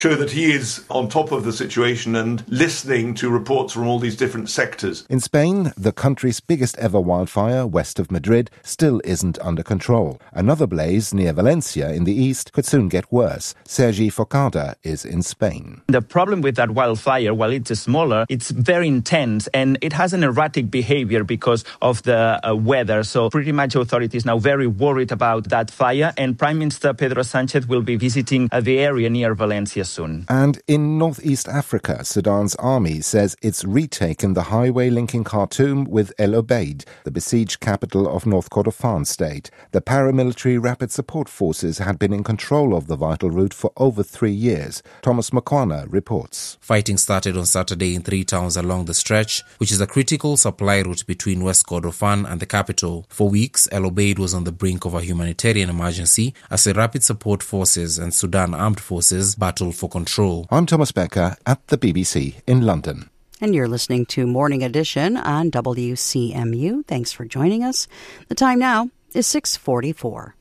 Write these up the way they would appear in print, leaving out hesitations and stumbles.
show that he is on top of the situation and listening to reports from all these different sectors. In Spain, the country's biggest ever wildfire, west of Madrid, still isn't under control. Another blaze near Valencia in the east could soon get worse. Sergi Focada is in Spain. The problem with that wildfire, while it's smaller, it's very intense and it has an erratic behavior because of the weather. So pretty much authorities now very worried about that fire, and Prime Minister Pedro Sánchez will be visiting the area near Valencia soon. And in northeast Africa, Sudan's army says it's retaken the highway linking Khartoum with El Obeid, the besieged capital of North Kordofan state. The paramilitary rapid support forces had been in control of the vital route for over 3 years. Thomas Makwana reports. Fighting started on Saturday in 3 towns along the stretch, which is a critical supply route between West Kordofan and the capital. For weeks, El Obeid was on the brink of a humanitarian emergency as the rapid support forces and Sudan armed forces battled for control. I'm Thomas Becker at the BBC in London. And you're listening to Morning Edition on WCMU. Thanks for joining us. The time now is 6:44.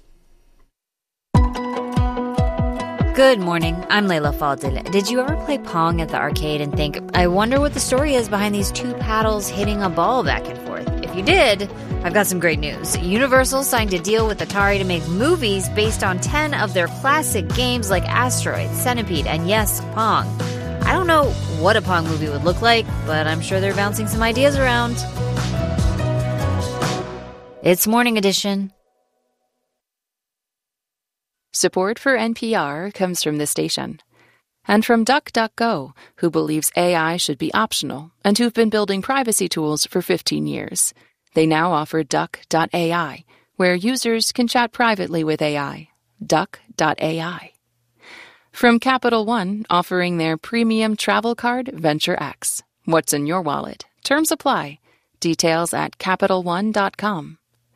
Good morning, I'm Layla Fadil. Did you ever play Pong at the arcade and think, I wonder what the story is behind these 2 paddles hitting a ball back and forth? If you did, I've got some great news. Universal signed a deal with Atari to make movies based on 10 of their classic games like Asteroid, Centipede, and yes, Pong. I don't know what a Pong movie would look like, but I'm sure they're bouncing some ideas around. It's Morning Edition. Support for NPR comes from this station. And from DuckDuckGo, who believes AI should be optional and who've been building privacy tools for 15 years. They now offer Duck.ai, where users can chat privately with AI. Duck.ai. From Capital One, offering their premium travel card, Venture X. What's in your wallet? Terms apply. Details at CapitalOne.com.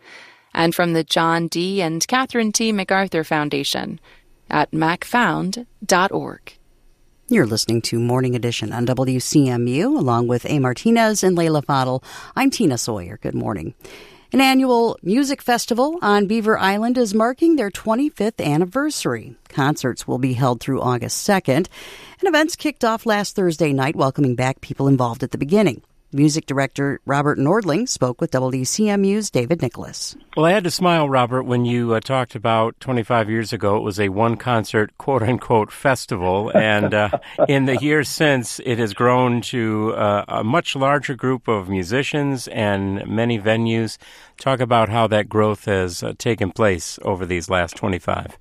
And from the John D. and Catherine T. MacArthur Foundation at macfound.org. You're listening to Morning Edition on WCMU, along with A. Martinez and Layla Fadil. I'm Tina Sawyer. Good morning. An annual music festival on Beaver Island is marking their 25th anniversary. Concerts will be held through August 2nd, and events kicked off last Thursday night, welcoming back people involved at the beginning. Music director Robert Nordling spoke with WCMU's David Nicholas. Well, I had to smile, Robert, when you talked about 25 years ago it was a one-concert, quote-unquote, festival. And in the years since, it has grown to a much larger group of musicians and many venues. Talk about how that growth has taken place over these last 25.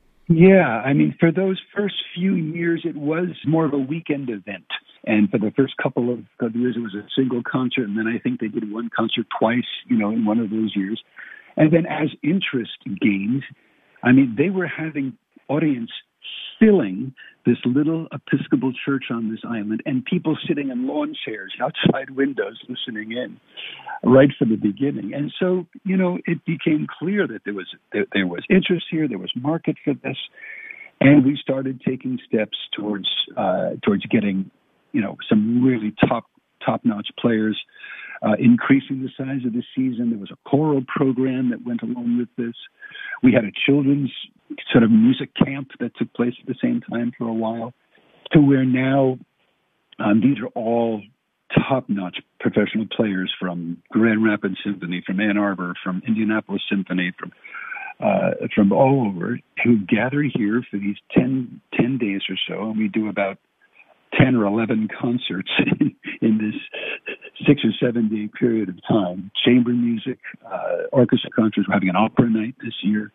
Yeah, I mean, for those first few years, it was more of a weekend event. And for the first couple of years, it was a single concert. And then I think they did one concert twice, in one of those years. And then as interest gained, I mean, they were having audience filling this little Episcopal church on this island and people sitting in lawn chairs outside windows listening in right from the beginning. And so, it became clear that there was interest here, there was market for this. And we started taking steps towards getting some really top-notch players, increasing the size of the season. There was a choral program that went along with this. We had a children's sort of music camp that took place at the same time for a while, to where now these are all top-notch professional players from Grand Rapids Symphony, from Ann Arbor, from Indianapolis Symphony, from all over, who gather here for these 10 days or so, and we do about 10 or 11 concerts in this 6 or 7 day period of time. Chamber music, orchestra concerts. We're having an opera night this year.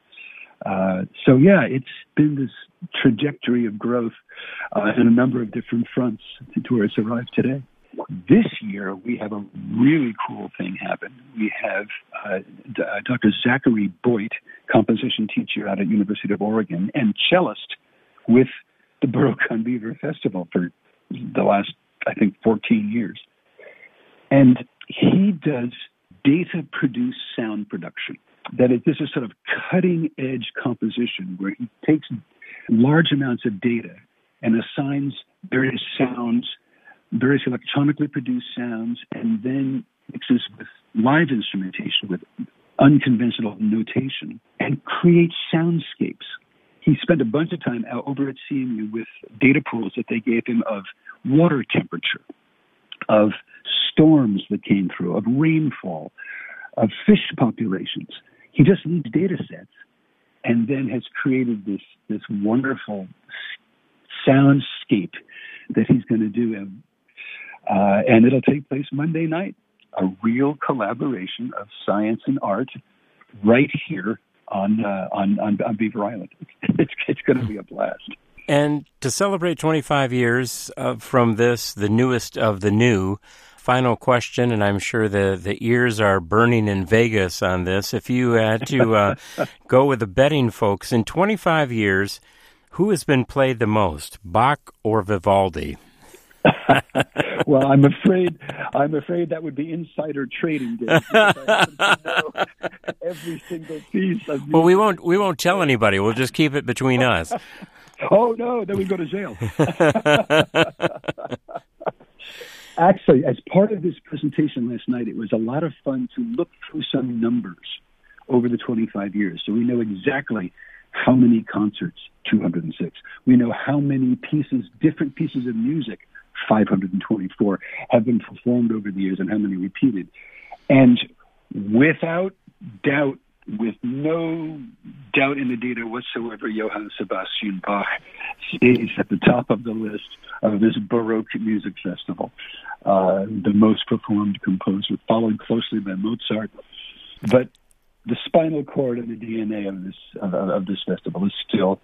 It's been this trajectory of growth in a number of different fronts to where it's arrived today. This year, we have a really cool thing happen. We have Dr. Zachary Boyd, composition teacher out at University of Oregon, and cellist with the Baroque on Beaver Festival for the last, I think, 14 years. And he does data-produced sound production. That is, this is sort of cutting-edge composition where he takes large amounts of data and assigns various sounds, various electronically produced sounds, and then mixes with live instrumentation, with unconventional notation, and creates soundscapes he spent a bunch of time out over at CMU with data pools that they gave him of water temperature, of storms that came through, of rainfall, of fish populations. He just needs data sets, and then has created this wonderful soundscape that he's going to do. And it'll take place Monday night, a real collaboration of science and art right here on Beaver Island. It's going to be a blast. And to celebrate 25 years from this, the newest of the new, final question, and I'm sure the ears are burning in Vegas on this. If you had to go with the betting folks, in 25 years, who has been played the most, Bach or Vivaldi? Well, I'm afraid that would be insider trading, Dave. I happen to know every single piece of music. Well, we won't tell anybody. We'll just keep it between us. Oh no, then we go to jail. Actually, as part of this presentation last night, it was a lot of fun to look through some numbers over the 25 years. So we know exactly how many concerts, 206. We know how many different pieces of music, 524, have been performed over the years and how many repeated. And without doubt, with no doubt in the data whatsoever, Johann Sebastian Bach stays at the top of the list of this Baroque music festival. The most performed composer, followed closely by Mozart. But the spinal cord and the DNA of this festival is still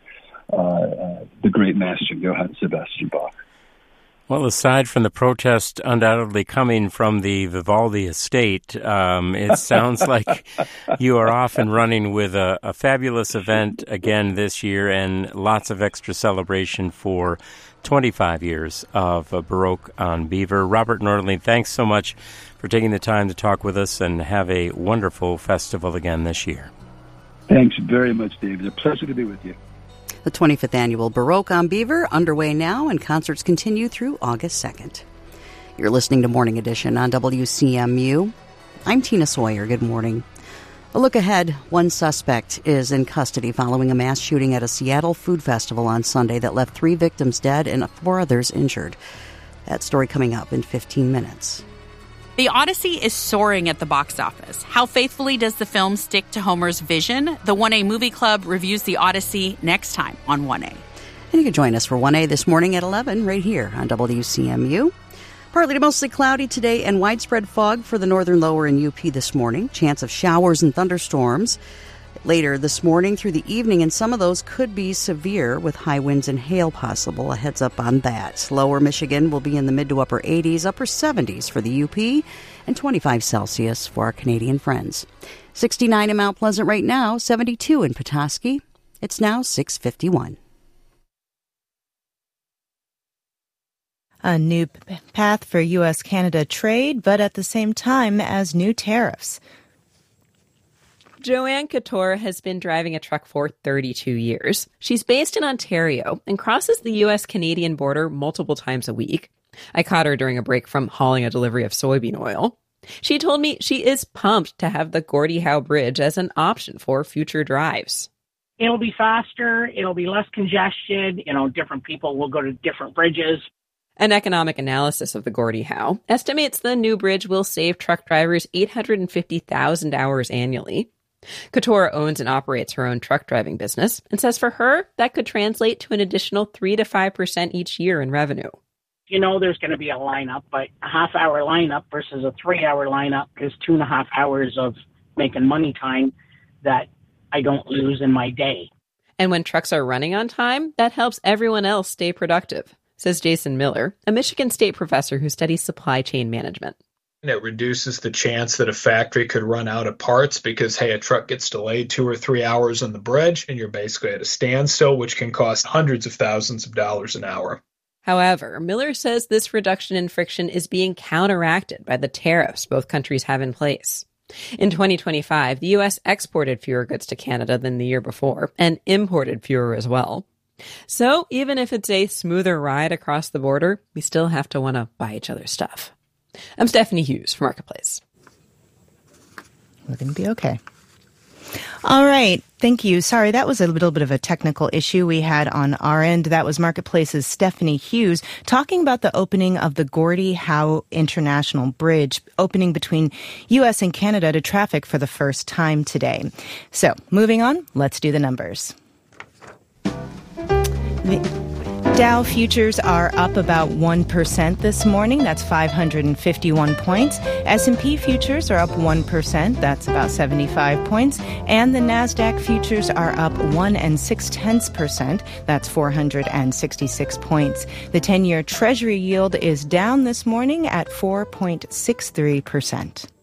the great master, Johann Sebastian Bach. Well, aside from the protest undoubtedly coming from the Vivaldi estate, it sounds like you are off and running with a fabulous event again this year and lots of extra celebration for 25 years of Baroque on Beaver. Robert Nordling, thanks so much for taking the time to talk with us, and have a wonderful festival again this year. Thanks very much, David. It's a pleasure to be with you. The 25th Annual Baroque on Beaver underway now, and concerts continue through August 2nd. You're listening to Morning Edition on WCMU. I'm Tina Sawyer. Good morning. A look ahead, one suspect is in custody following a mass shooting at a Seattle food festival on Sunday that left 3 victims dead and 4 others injured. That story coming up in 15 minutes. The Odyssey is soaring at the box office. How faithfully does the film stick to Homer's vision? The 1A Movie Club reviews The Odyssey next time on 1A. And you can join us for 1A this morning at 11 right here on WCMU. Partly to mostly cloudy today and widespread fog for the northern lower and UP this morning. Chance of showers and thunderstorms later this morning through the evening, and some of those could be severe with high winds and hail possible. A heads up on that. Lower Michigan will be in the mid to upper 80s, upper 70s for the UP, and 25 Celsius for our Canadian friends. 69 in Mount Pleasant right now, 72 in Petoskey. It's now 6:51. A new path for U.S.-Canada trade, but at the same time as new tariffs. Joanne Couture has been driving a truck for 32 years. She's based in Ontario and crosses the U.S.-Canadian border multiple times a week. I caught her during a break from hauling a delivery of soybean oil. She told me she is pumped to have the Gordie Howe Bridge as an option for future drives. It'll be faster. It'll be less congested. Different people will go to different bridges. An economic analysis of the Gordie Howe estimates the new bridge will save truck drivers 850,000 hours annually. Couture owns and operates her own truck driving business and says for her, that could translate to an additional 3 to 5% each year in revenue. There's going to be a lineup, but a half-hour lineup versus a 3-hour lineup is 2.5 hours of making money time that I don't lose in my day. And when trucks are running on time, that helps everyone else stay productive, says Jason Miller, a Michigan State professor who studies supply chain management. It reduces the chance that a factory could run out of parts because, a truck gets delayed 2 or 3 hours on the bridge and you're basically at a standstill, which can cost hundreds of thousands of dollars an hour. However, Miller says this reduction in friction is being counteracted by the tariffs both countries have in place. In 2025, the U.S. exported fewer goods to Canada than the year before and imported fewer as well. So even if it's a smoother ride across the border, we still have to want to buy each other's stuff. I'm Stephanie Hughes for Marketplace. We're going to be okay. All right. Thank you. Sorry, that was a little bit of a technical issue we had on our end. That was Marketplace's Stephanie Hughes talking about the opening of the Gordie Howe International Bridge, opening between U.S. and Canada to traffic for the first time today. So, moving on, let's do the numbers. Dow futures are up about 1% this morning. That's 551 points. S&P futures are up 1%. That's about 75 points. And the NASDAQ futures are up 1 6/10%. That's 466 points. The 10-year Treasury yield is down this morning at 4.63%.